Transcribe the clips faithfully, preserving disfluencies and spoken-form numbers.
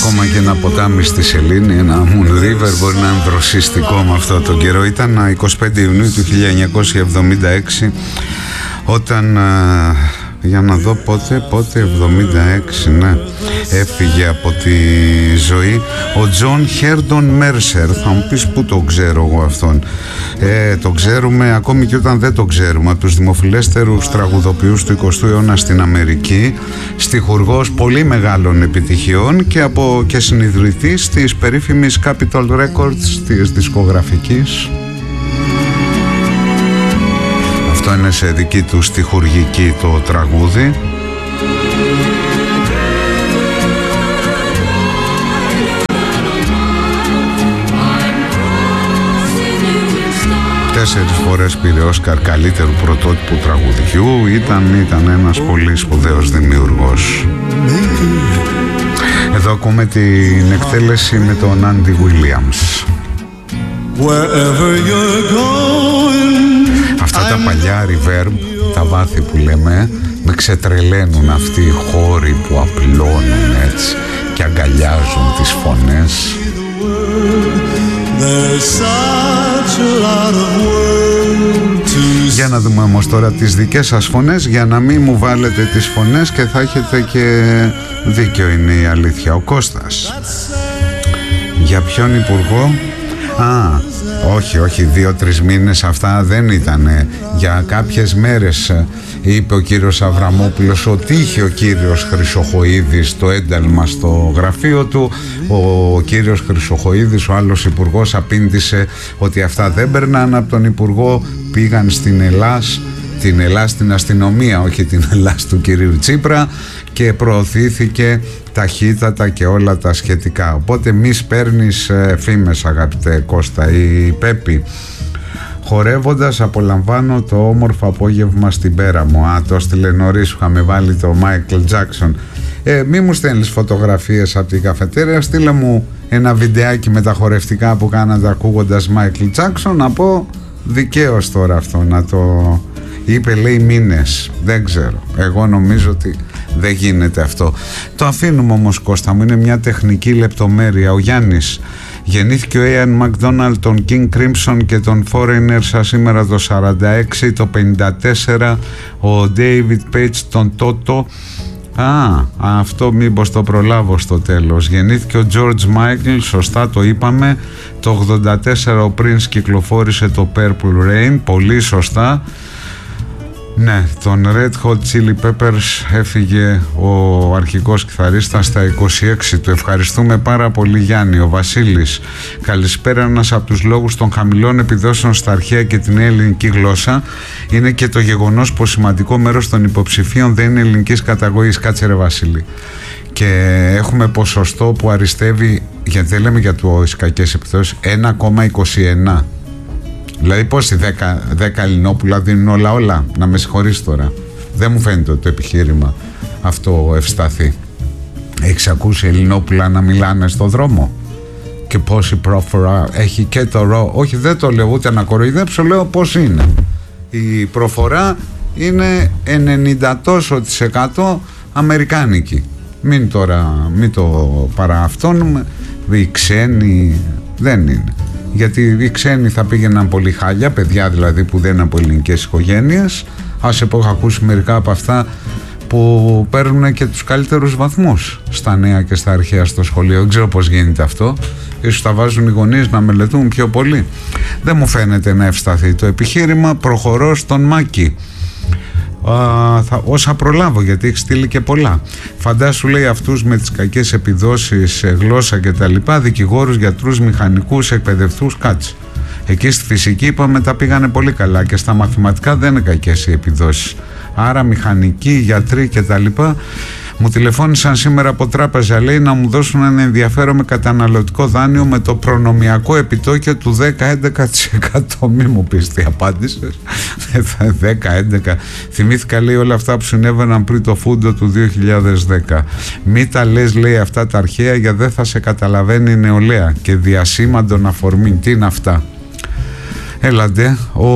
ακόμα και ένα ποτάμι στη Σελήνη, ένα Moon River, μπορεί να είναι δροσιστικό με αυτό τον καιρό. Ήταν εικοστή πέμπτη Ιουνίου του χίλια εννιακόσια εβδομήντα έξι όταν, για να δω πότε, πότε εβδομήντα έξι, ναι, έφυγε από τη ζωή ο Τζον Χέρντον Μέρσερ. Θα μου πεις πού το ξέρω εγώ αυτόν. ε, Το ξέρουμε ακόμη και όταν δεν το ξέρουμε, από τους δημοφιλέστερους τραγουδοποιούς του εικοστού αιώνα στην Αμερική, στιχουργός πολύ μεγάλων επιτυχιών και, από, και συνειδητής της περίφημης Capitol Records, της δισκογραφικής. Αυτό είναι σε δική του στιχουργική το τραγούδι. Τέσσερις φορές πήρε Όσκαρ καλύτερου πρωτότυπου τραγουδιού. Ήταν, ήταν ένας πολύ σπουδαίος δημιουργός. Εδώ ακούμε την εκτέλεση με τον Άντι Βίλιαμς. Αυτά τα παλιά reverb, τα βάθη που λέμε, με ξετρελαίνουν αυτοί οι χώροι που απλώνουν έτσι και αγκαλιάζουν τις φωνές. Για να δούμε όμως τώρα τις δικές σας φωνές, για να μην μου βάλετε τις φωνές και θα έχετε και δίκιο, είναι η αλήθεια. Ο Κώστας. Για ποιον υπουργό? Α, όχι, όχι, δύο-τρεις μήνες αυτά δεν ήτανε. Για κάποιες μέρες είπε ο κύριος Αβραμόπουλος ότι είχε ο κύριος Χρυσοχοΐδης το ένταλμα στο γραφείο του. Ο κύριος Χρυσοχοΐδης, ο άλλος υπουργός, απήντησε ότι αυτά δεν περνάνε από τον υπουργό, πήγαν στην Ελλάς, την Ελλάς στην αστυνομία, όχι την Ελλάς του κυρίου Τσίπρα, και προωθήθηκε ταχύτατα και όλα τα σχετικά. Οπότε μη παίρνεις φήμες, αγαπητέ Κώστα. Η Πέπη. Χορεύοντας απολαμβάνω το όμορφο απόγευμα στην πέρα μου. Α, το έστειλε νωρίς, είχαμε βάλει το Μάικλ Τζάκσον. Ε, μη μου στέλνεις φωτογραφίες από την καφετέρια, στείλε μου ένα βιντεάκι με τα χορευτικά που κάνατε ακούγοντας Μάικλ Τζάκσον. Να πω δικαίως τώρα αυτό, να το... Είπε, λέει, μήνες. Δεν ξέρω. Εγώ νομίζω ότι δεν γίνεται αυτό. Το αφήνουμε όμως, Κώστα μου, είναι μια τεχνική λεπτομέρεια. Ο Γιάννης. Γεννήθηκε ο Ian McDonald, τον King Crimson και τον Foreigners σήμερα το σαράντα έξι, το πενήντα τέσσερα ο David Page, τον Toto. Α, αυτό μήπως το προλάβω στο τέλος. Γεννήθηκε ο George Michael, σωστά το είπαμε. Το ογδόντα τέσσερα ο Prince κυκλοφόρησε το Purple Rain, πολύ σωστά. Ναι, τον Red Hot Chili Peppers έφυγε ο αρχικός κιθαρίστας στα είκοσι έξι του. Ευχαριστούμε πάρα πολύ, Γιάννη. Ο Βασίλης. Καλησπέρα. Ένας από τους λόγους των χαμηλών επιδόσεων στα αρχαία και την ελληνική γλώσσα είναι και το γεγονός πως σημαντικό μέρος των υποψηφίων δεν είναι ελληνικής καταγωγής. Κάτσε ρε Βασίλη. Και έχουμε ποσοστό που αριστεύει, γιατί δεν λέμε για τις κακές επιδόσεις, ένα κόμμα είκοσι εννέα. Δηλαδή πόσοι δέκα, δέκα Ελληνόπουλα δίνουν όλα όλα. Να με συγχωρείς τώρα. Δεν μου φαίνεται το επιχείρημα αυτό ευσταθεί. Έχεις ακούσει Ελληνόπουλα να μιλάνε στο δρόμο? Και πόση προφορά έχει και το ρο? Όχι, δεν το λέω ούτε να κοροϊδέψω, λέω πώς είναι. Η προφορά είναι ενενήντα τόσο της εκατό αμερικάνικη. Μην τώρα, μην το παρααυτώνουμε. Οι ξένοι δεν είναι. Γιατί οι ξένοι θα πήγαιναν πολύ χάλια, παιδιά δηλαδή που δεν είναι από ελληνικές οικογένειες. Άσε που έχω ακούσει μερικά από αυτά που παίρνουν και τους καλύτερους βαθμούς στα νέα και στα αρχαία στο σχολείο. Δεν ξέρω πώς γίνεται αυτό. Ίσως τα βάζουν οι γονείς να μελετούν πιο πολύ. Δεν μου φαίνεται να ευσταθεί το επιχείρημα. Προχωρώ στον Μάκη. Uh, θα, όσα προλάβω, γιατί έχει στείλει και πολλά. Φαντάσου, λέει, αυτούς με τις κακές επιδόσεις σε γλώσσα και τα λοιπά, δικηγόρους, γιατρούς, μηχανικούς, εκπαιδευτούς, κάτσε. Εκεί στη φυσική είπαμε τα πήγανε πολύ καλά και στα μαθηματικά δεν είναι κακές οι επιδόσεις. Άρα μηχανικοί, γιατροί και τα λοιπά. Μου τηλεφώνησαν σήμερα από τράπεζα, λέει, να μου δώσουν ένα ενδιαφέρον με καταναλωτικό δάνειο με το προνομιακό επιτόκιο του δέκα με έντεκα τοις εκατό. Μη μου πεις τι απάντησες. δέκα με έντεκα. Θυμήθηκα, λέει, όλα αυτά που συνέβαιναν πριν το φούντο του δύο χιλιάδες δέκα. Μη τα λες, λέει, αυτά τα αρχαία, γιατί δεν θα σε καταλαβαίνει η νεολαία. Και διασήμαντον αφορμή. Τι είναι αυτά? Έλαντε. Ο,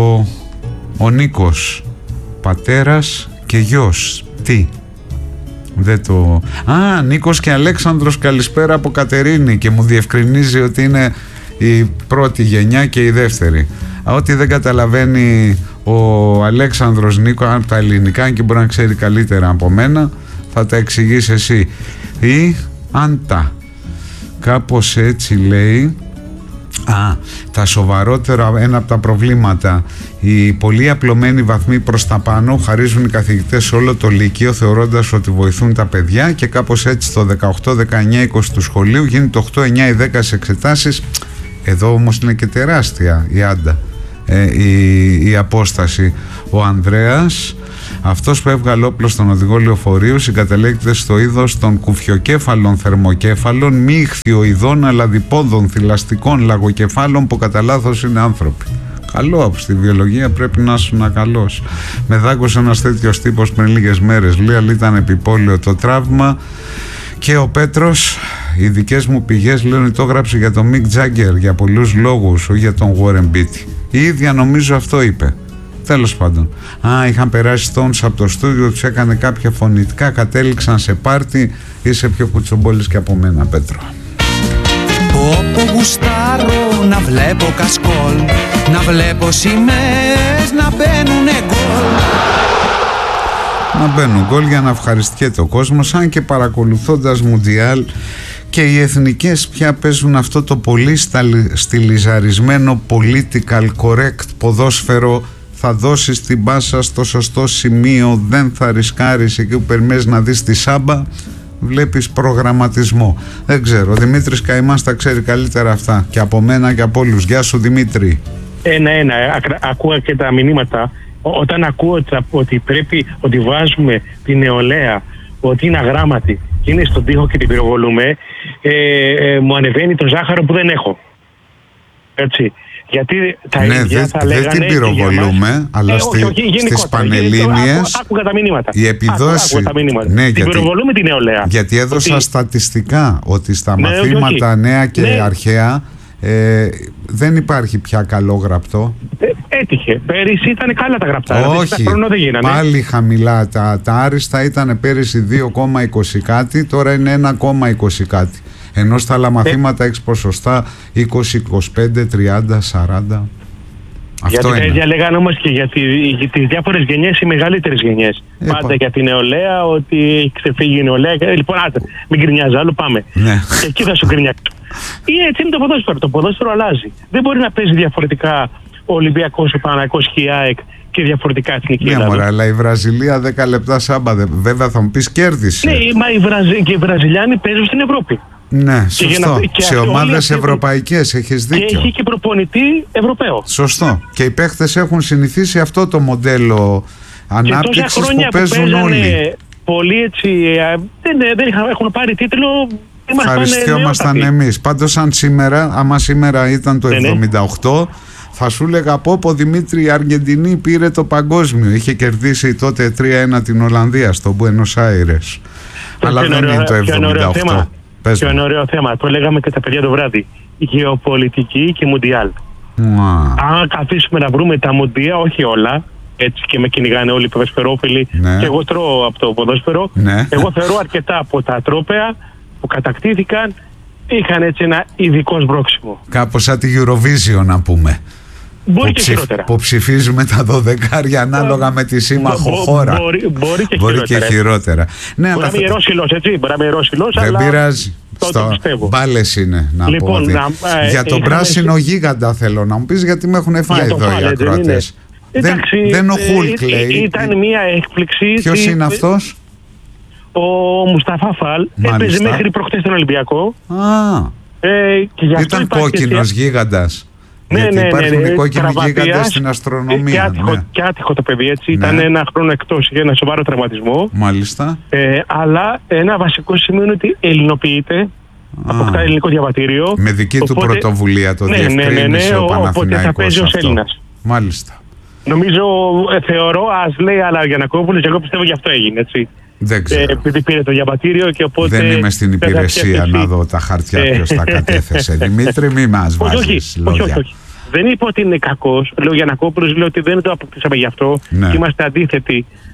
ο Νίκος. Πατέρας και γιος. Τι? Δεν το... Α, Νίκος και Αλέξανδρος, καλησπέρα από Κατερίνη, και μου διευκρινίζει ότι είναι η πρώτη γενιά και η δεύτερη. Ό,τι δεν καταλαβαίνει ο Αλέξανδρος Νίκο από τα ελληνικά, και μπορεί να ξέρει καλύτερα από μένα, θα τα εξηγείς εσύ. Ή Άντα, κάπως έτσι λέει. Α, τα σοβαρότερα, ένα από τα προβλήματα, οι πολύ απλωμένοι βαθμοί προς τα πάνω χαρίζουν οι καθηγητές σε όλο το λύκειο, θεωρώντας ότι βοηθούν τα παιδιά, και κάπως έτσι το δεκαοκτώ, δεκαεννιά, είκοσι του σχολείου γίνεται οκτώ, εννιά ή δέκα σε εξετάσεις. Εδώ όμως είναι και τεράστια η Άντα, ε, η, η απόσταση. Ο Ανδρέας, αυτός που έβγαλε όπλο στον οδηγό λεωφορείου συγκατελέγεται στο είδος των κουφιοκέφαλων θερμοκέφαλων, μη ιχθυοειδών αλλά διπόδων θηλαστικών λαγοκεφάλων που κατά λάθος είναι άνθρωποι. Καλό, στη βιολογία πρέπει να ήσουν καλός. Με δάγκωσε ένας τέτοιος τύπος πριν λίγες μέρες, λέει, αλλά ήταν επιπόλαιο το τραύμα. Και ο Πέτρος, οι δικές μου πηγές λένε ότι το έγραψε για τον Μικ Τζάγκερ για πολλούς λόγους, όχι για τον Warren Beatty. Η ίδια νομίζω αυτό είπε. Τέλος πάντων. Α, είχαν περάσει Stones από το στούντιο, τους έκανε κάποια φωνητικά, κατέληξαν σε πάρτι. Είσαι πιο κουτσομπόλης και από μένα, Πέτρο. Όπου γουστάρω να βλέπω κασκόλ, να βλέπω σημαίες να μπαίνουνε γκολ. Να μπαίνουν γκολ για να ευχαριστιέται ο κόσμος, αν και παρακολουθώντας Μουντιάλ και οι εθνικές πια παίζουν αυτό το πολύ στιλιζαρισμένο political correct ποδόσφαιρο. Θα δώσεις την πάσα στο σωστό σημείο, δεν θα ρισκάρεις εκεί που περιμένεις να δεις τη σάμπα, βλέπεις προγραμματισμό. Δεν ξέρω, ο Δημήτρης Καημάς τα ξέρει καλύτερα αυτά και από μένα και από όλους. Γεια σου Δημήτρη. Ένα-ένα, ακούω και τα μηνύματα. Όταν ακούω ότι πρέπει, ότι βάζουμε την νεολαία, ότι είναι αγράμματη και είναι στον τοίχο και την πυροβολούμε, ε, ε, μου ανεβαίνει το ζάχαρο που δεν έχω. Έτσι. Γιατί τα ναι, ίδια δε, θα λέγανε. Δεν την πυροβολούμε, αλλά ε, στη, όχι, όχι, στις Πανελλήνιες άκουγα τα μηνύματα. Η επιδόση. Άκουγα τα μηνύματα. Ναι, την γιατί, πυροβολούμε την νεολαία. Γιατί έδωσα ότι... στατιστικά ότι στα ναι, μαθήματα όχι, όχι. νέα και ναι. αρχαία ε, δεν υπάρχει πια καλό γραπτό. Ε, έτυχε. Πέρυσι ήταν καλά τα γραπτά. Όχι, πάλι χαμηλά. Τα, τα άριστα ήταν πέρυσι δύο κόμμα είκοσι κάτι, τώρα είναι ένα κόμμα είκοσι κάτι. Ενώ στα άλλα μαθήματα έχεις ποσοστά είκοσι, είκοσι πέντε, τριάντα, σαράντα. Αυτό γιατί τα ίδια λέγανε όμως και για, τη, για τις διάφορες γενιές, οι μεγαλύτερες γενιές. Ε, Πάντα πα... για τη νεολαία, ότι έχει ξεφύγει η νεολαία. Λοιπόν, άτε, μην γκρινιάζει, άλλο πάμε. Ναι. Και εκεί θα σου γκρινιάξω. Ή έτσι είναι το ποδόσφαιρο. Το ποδόσφαιρο αλλάζει. Δεν μπορεί να παίζει διαφορετικά ο Ολυμπιακός, ο Παναθηναϊκός και η ΑΕΚ και διαφορετικά εθνική. Ναι, μωρά, αλλά η Βραζιλία δέκα λεπτά σάμπα, βέβαια θα μου πεις κέρδισε. Ναι, μα οι, Βραζι... και οι Βραζιλιάνοι παίζουν στην Ευρώπη. Ναι, σωστό. Και σε ομάδες ευρωπαϊκές έχεις δίκιο. Και έχει και προπονητή Ευρωπαίο. Σωστό. Και οι παίχτες έχουν συνηθίσει αυτό το μοντέλο ανάπτυξης που παίζουν που όλοι. Πολύ έτσι. Δεν, δεν έχουν πάρει τίτλο. Ευχαριστιόμασταν εμείς. Πάντως, αν σήμερα, άμα σήμερα ήταν το εβδομήντα οκτώ, ναι. θα σου έλεγα πω πω Δημήτρη, η Αργεντινή πήρε το παγκόσμιο. Είχε κερδίσει τότε τρία ένα την Ολλανδία στο Buenos Aires. Αλλά δεν είναι το εβδομήντα οκτώ. Και ένα ωραίο θέμα, το λέγαμε και τα παιδιά το βράδυ. Γεωπολιτική και Μουντιάλ. Wow. Αν καθίσουμε να βρούμε τα Μουντία, όχι όλα, έτσι και με κυνηγάνε όλοι οι ποδοσφαιρόφιλοι, ναι. και εγώ τρώω από το ποδόσφαιρο. Ναι. Εγώ θεωρώ αρκετά από τα τρόπαια που κατακτήθηκαν είχαν έτσι ένα ειδικό σμπρόξιμο. Κάπως σαν τη Eurovision να πούμε. Μπορεί που και ψηφ... χειρότερα. Που ψηφίζουμε τα δωδεκάρια ανάλογα με τη σύμμαχο μπο, χώρα. Μπορεί, μπορεί και μπορεί χειρότερα. Και χειρότερα. Ναι, μπορεί να μην ιερόσιλος, έτσι. Μπορεί να μην ιερόσιλος, δεν πειράζει. Στο... Μπάλες είναι να λοιπόν, πω. Να, ε, για τον πράσινο εσύ... γίγαντα θέλω να μου πεις, γιατί με έχουν φάει εδώ οι ακροατές. Δεν, Εντάξει, δεν ο Χουλκ ε, λέει. Ήταν μια έκπληξη. Ποιος τι... είναι αυτός? Ο Μουσταφά Φαλ. Έπαιζε μέχρι προχτές στον Ολυμπιακό. Α, ε, και γι' αυτό ήταν κόκκινος και... γίγαντας. Ναι, γιατί ναι, ναι, υπάρχουν ναι, οι κόκκινοι γίγαντες στην και αστρονομία. άτυχο, ναι. και άτυχο το παιδί, έτσι. Ναι. Ήταν ένα χρόνο εκτός για ένα σοβαρό τραυματισμό. Μάλιστα. Ε, αλλά ένα βασικό σημείο είναι ότι ελληνοποιείται. Αποκτά ελληνικό διαβατήριο. Με δική του οπότε, πρωτοβουλία το ναι, διευκρίνησε ναι, ναι, ναι, ο Παναθηναϊκός. Οπότε θα παίζει ως Έλληνας. Μάλιστα. Νομίζω, ε, θεωρώ, ας λέει, αλλά Γιαννακόπουλος, και εγώ πιστεύω γι' αυτό έγινε, έτσι. Δεν ξέρω. Ε, επειδή πήρε το διαβατήριο και οπότε... Δεν είμαι στην υπηρεσία να δω τα χαρτιά ε, ποιος τα κατέθεσε. Δημήτρη, μη μας βάζεις λόγια. Όχι, όχι, όχι. Δεν είπα ότι είναι κακός. Λέω Γιαννακόπουλος, λέω ότι δεν το αποκτήσαμε γι' αυτό. Ναι. Και είμαστε αντίθετοι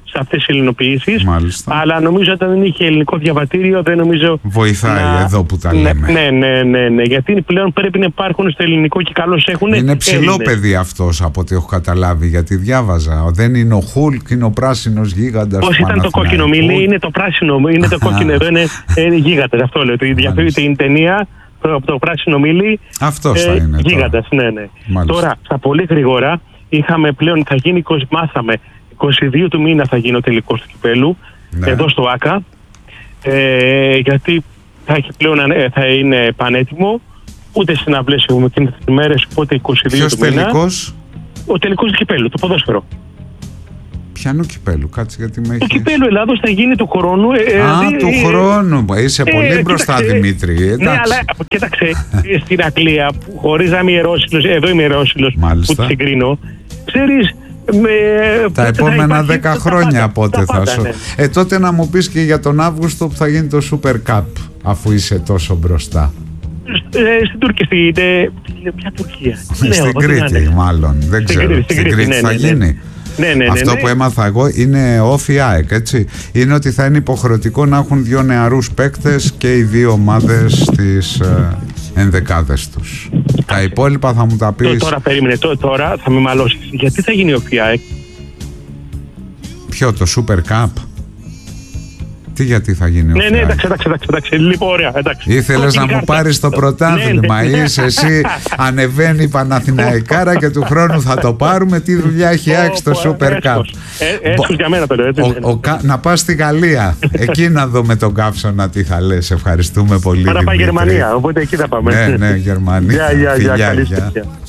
σε αυτές τις ελληνοποιήσεις. Μάλιστα. Αλλά νομίζω ότι δεν είχε ελληνικό διαβατήριο, δεν νομίζω. Βοηθάει να... εδώ που τα ναι, λέμε. Ναι, ναι, ναι, ναι. Γιατί πλέον πρέπει να υπάρχουν στο ελληνικό και καλώς έχουν. Είναι ψηλό Έλληνες. παιδί αυτός από ό,τι έχω καταλάβει, γιατί διάβαζα. Δεν είναι ο Χουλκ, είναι ο πράσινος γίγαντας. Πώς ήταν το κόκκινο μήλι, είναι το πράσινο, είναι το κόκκινο, εδώ είναι, είναι γίγαντας. Αυτό λέω. Διαφορετική την ταινία. Από το πράσινο μήλι. Αυτός θα είναι. Γίγαντας, ναι, ναι. Μάλιστα. Τώρα, στα πολύ γρήγορα, είχαμε πλέον, θα γίνει, μάθαμε, είκοσι δύο του μήνα θα γίνει ο τελικός του κυπέλου, ναι. εδώ στο ΆΚΑ, ε, γιατί θα, έχει πλέον, θα είναι πανέτοιμο, ούτε συναυλές έχουμε εκείνες τις μέρες, οπότε είκοσι δύο Ποιος του μήνα. τελικός? Ο τελικός του κυπέλου, το ποδόσφαιρο. Πιανού κυπέλου, κάτσε γιατί με έχει... Το κυπέλου Ελλάδος θα γίνει του χρόνου. Ε, Α, ε, του ε, χρόνου. Είσαι ε, πολύ ε, μπροστά, κοίταξε, Δημήτρη. Εντάξει. Ναι, αλλά κοίταξε, στην Αγγλία, χωρίς να είμαι ιερόσυλος, εδώ είμαι ιερόσυλος που τη συγκρίνω, ξέρεις... Με, τα επόμενα δέκα χρόνια πότε θα σου... Ναι. Ε, τότε να μου πεις και για τον Αύγουστο που θα γίνει το Super Cup, αφού είσαι τόσο μπροστά. Ε, στην Τουρκία, στην... Ποια Τουρκία? Στην Κρήτη μάλλον, δεν στην ξέρω. Κρήτη, στην Κρήτη ναι, θα ναι, ναι. γίνει. Ναι, ναι, ναι, Αυτό ναι. που έμαθα εγώ είναι όφι ΑΕΚ, έτσι. Είναι ότι θα είναι υποχρεωτικό να έχουν δύο νεαρούς παίκτες και οι δύο ομάδες στις ε, ενδεκάδες τους. Τα υπόλοιπα θα μου τα πεις. Τώρα περίμενε, τώρα θα με μαλώσεις. Γιατί θα γίνει όφι ΑΕΚ? Ποιο, το Super Cup? Τι, γιατί θα γίνει Ναι, όφι ναι, ΑΕΚ? εντάξει, εντάξει, εντάξει, εντάξει. Λοιπόν, ωραία, εντάξει. Ήθελες να μου πάρεις το πρωτάθλημα. Ναι, ναι. Είσαι εσύ, ανεβαίνει η Παναθηναϊκάρα και του χρόνου θα το πάρουμε. Τι δουλειά έχει ΑΕΚ στο Super Cup? Έσχος για μένα το λέω, έτσι. Ο, ο, να πας στη Γαλλία. Εκεί να δούμε τον Καύσωνα τι θα λες. Ευχαριστούμε πολύ, Para Δημήτρη. Γερμανία, οπότε εκεί θα πάμε. Ναι, ναι, Γερμανία. Γεια, γεια, γεια, Φιλιά, καλή γεια. συνέχεια.